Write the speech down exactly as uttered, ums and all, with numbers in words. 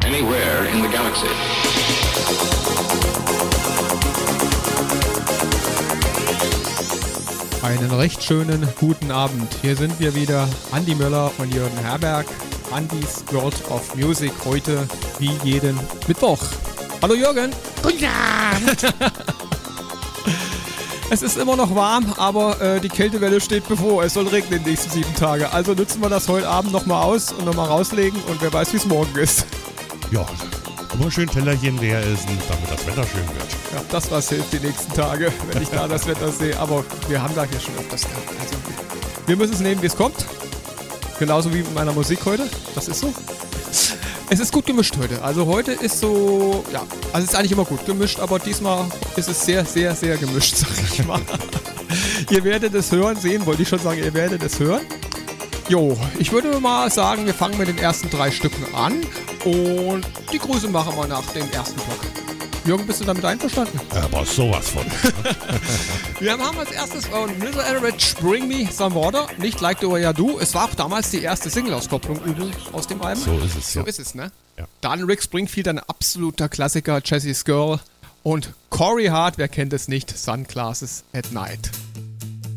anywhere in the galaxy. Einen recht schönen guten Abend. Hier sind wir wieder, Andi Möller und Jürgen Herberg. Andys World of Music heute wie jeden Mittwoch. Hallo Jürgen. Guten Abend. Es ist immer noch warm, aber äh, die Kältewelle steht bevor. Es soll regnen in den nächsten sieben Tage. Also nutzen wir das heute Abend nochmal aus und nochmal rauslegen und wer weiß, wie es morgen ist. Ja, immer schön Tellerchen leer essen, damit das Wetter schön wird. Ja, das was hilft die nächsten Tage, wenn ich da das Wetter sehe. Aber wir haben da hier schon öfters gehabt. Also, wir müssen es nehmen, wie es kommt. Genauso wie mit meiner Musik heute. Das ist so. Es ist gut gemischt heute. Also heute ist so, ja, also es ist eigentlich immer gut gemischt, aber diesmal ist es sehr, sehr, sehr gemischt, sag ich mal. Ihr werdet es hören, sehen, wollte ich schon sagen, ihr werdet es hören. Jo, ich würde mal sagen, wir fangen mit den ersten drei Stücken an und die Grüße machen wir nach dem ersten Block. Jürgen, bist du damit einverstanden? Aber sowas von. Wir haben als erstes von Little Eldridge Bring Me Some Water, nicht Like the Way I Do. Es war auch damals die erste Single-Auskopplung aus dem Album. So ist es, So ja. ist es, ne? Ja. Dann Rick Springfield, ein absoluter Klassiker, Jessie's Girl. Und Corey Hart, wer kennt es nicht, Sunglasses at Night.